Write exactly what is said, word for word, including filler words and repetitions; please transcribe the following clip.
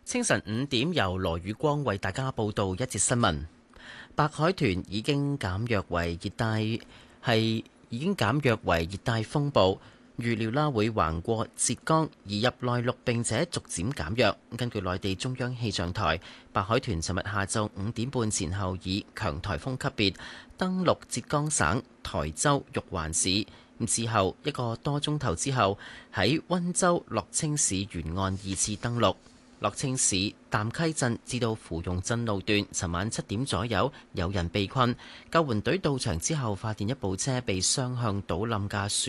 清晨五點，由羅宇光為大家報道一節新聞。白海豚已經減弱為熱帶，係已經減弱為熱帶風暴，預料啦會橫過浙江移入內陸，並且逐漸減弱。根據內地中央氣象台，白海豚尋日下晝五點半前後以強颱風級別登陸浙江省台州玉環市。之後一個多鐘頭之後，喺溫州樂清市沿岸二次登陸。樂清市淡溪鎮至到芙蓉鎮路段，尋晚七點左右有人被困，救援隊到場之後發現一部車被雙向倒冧嘅船